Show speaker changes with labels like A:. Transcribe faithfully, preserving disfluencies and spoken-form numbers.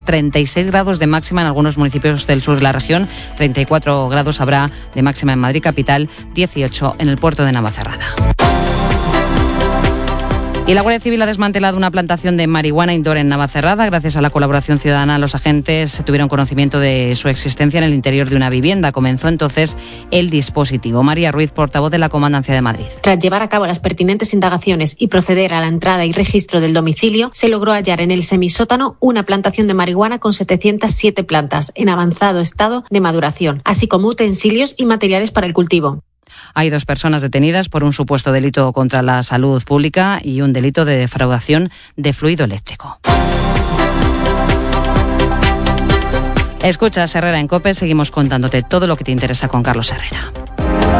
A: treinta y seis grados de máxima en algunos municipios del sur de la región, treinta y cuatro grados habrá de máxima en Madrid capital, dieciocho en el puerto de Navacerrada. Y la Guardia Civil ha desmantelado una plantación de marihuana indoor en Navacerrada. Gracias a la colaboración ciudadana, los agentes tuvieron conocimiento de su existencia en el interior de una vivienda. Comenzó entonces el dispositivo. María Ruiz, portavoz de la Comandancia de Madrid.
B: Tras llevar a cabo las pertinentes indagaciones y proceder a la entrada y registro del domicilio, se logró hallar en el semisótano una plantación de marihuana con setecientas siete plantas en avanzado estado de maduración, así como utensilios y materiales para el cultivo.
A: Hay dos personas detenidas por un supuesto delito contra la salud pública y un delito de defraudación de fluido eléctrico. Escuchas Herrera en COPE, seguimos contándote todo lo que te interesa con Carlos Herrera.